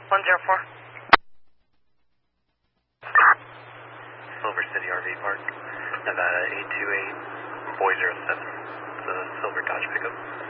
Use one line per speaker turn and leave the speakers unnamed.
104.
Silver City RV Park, Nevada 828, Boy 07. It's a silver Dodge pickup.